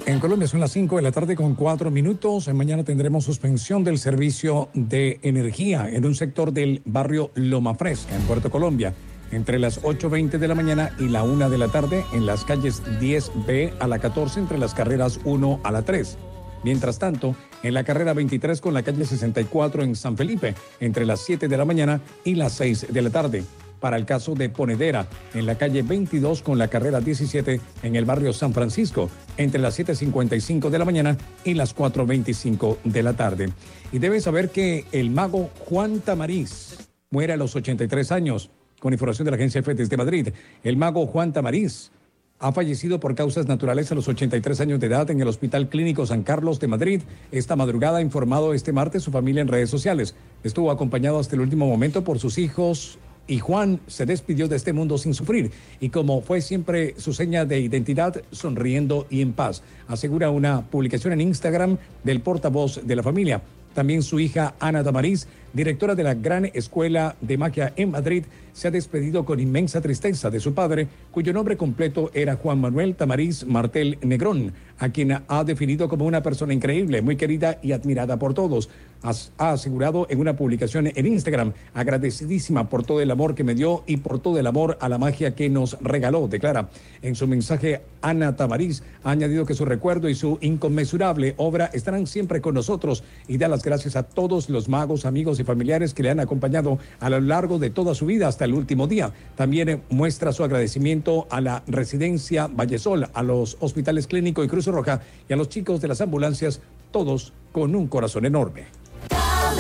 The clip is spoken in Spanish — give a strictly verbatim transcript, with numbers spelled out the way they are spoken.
En Colombia son las cinco de la tarde con cuatro minutos. Mañana tendremos suspensión del servicio de energía en un sector del barrio Loma Fresca, en Puerto Colombia, entre las ocho veinte de la mañana y la una de la tarde en las calles diez B a la catorce, entre las carreras uno a la tres. Mientras tanto, en la carrera veintitrés con la calle sesenta y cuatro en San Felipe, entre las siete de la mañana y las seis de la tarde. Para el caso de Ponedera, en la calle veintidós con la carrera diecisiete en el barrio San Francisco, entre las siete cincuenta y cinco de la mañana y las cuatro veinticinco de la tarde. Y deben saber que el mago Juan Tamariz muere a los ochenta y tres años. Con información de la agencia F desde Madrid, el mago Juan Tamariz ha fallecido por causas naturales a los ochenta y tres años de edad en el Hospital Clínico San Carlos de Madrid. Esta madrugada ha informado este martes su familia en redes sociales. Estuvo acompañado hasta el último momento por sus hijos, y Juan se despidió de este mundo sin sufrir y, como fue siempre su seña de identidad, sonriendo y en paz, asegura una publicación en Instagram del portavoz de la familia. También su hija Ana Tamariz, directora de la Gran Escuela de Magia en Madrid, se ha despedido con inmensa tristeza de su padre, cuyo nombre completo era Juan Manuel Tamariz Martel Negrón, a quien ha definido como una persona increíble, muy querida y admirada por todos. Ha asegurado en una publicación en Instagram: agradecidísima por todo el amor que me dio y por todo el amor a la magia que nos regaló, declara. En su mensaje, Ana Tamariz ha añadido que su recuerdo y su inconmensurable obra estarán siempre con nosotros y da las gracias a todos los magos, amigos y familiares que le han acompañado a lo largo de toda su vida hasta el último día. También muestra su agradecimiento a la Residencia Vallesol, a los hospitales Clínico y Cruz Roja y a los chicos de las ambulancias, todos con un corazón enorme.